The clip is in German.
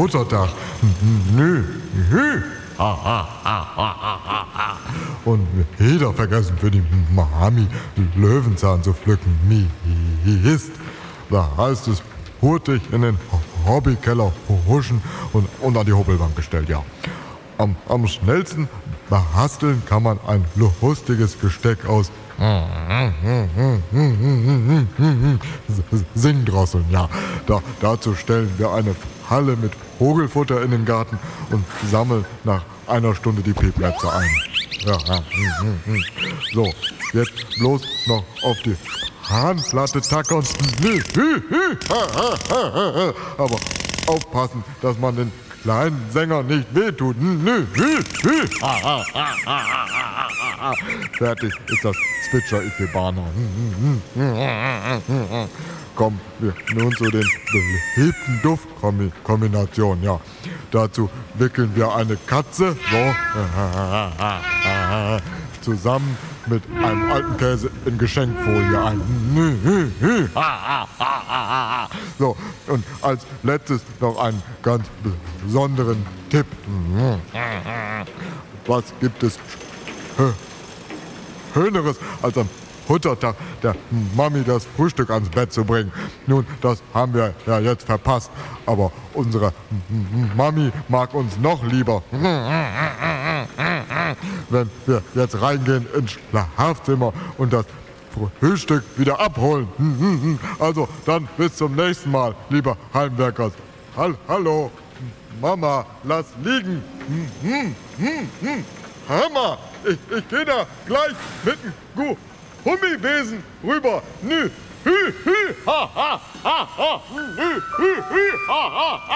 Muttertag. Nö, nö. Ha, ha, ha, ha, ha, ha. Und wieder vergessen für die Mami Löwenzahn zu pflücken. Mist. Da heißt es, hurtig in den Hobbykeller huschen und an die Hobelbank gestellt, ja. Am schnellsten basteln kann man ein lustiges Gesteck aus Singdrosseln, ja. Dazu stellen wir eine Halle mit Vogelfutter in den Garten und sammeln nach einer Stunde die Peplätze ein. Ja, so, jetzt bloß noch auf die Hahnplatte tackern. Aber aufpassen, dass man den kleinen Sänger nicht wehtut. Fertig ist das Zwitscher-Ikebana. Kommen wir nun zu den beliebten Duftkombinationen. Ja, dazu wickeln wir eine Katze so, zusammen mit einem alten Käse in Geschenkfolie ein. So, und als letztes noch einen ganz besonderen Tipp. Was gibt es Schöneres als am Muttertag der Mami das Frühstück ans Bett zu bringen? Nun, das haben wir ja jetzt verpasst, aber unsere Mami mag uns noch lieber. Wenn wir jetzt reingehen ins Schlafzimmer und das Frühstück wieder abholen. Also dann bis zum nächsten Mal, lieber Heimwerkers. Hallo, Mama, lass liegen. Hammer, ich gehe da gleich mit dem Gummibesen rüber. Nü, hü, hü, ha, ha, ha, ha, hü, hü, hü, ha, ha, ha.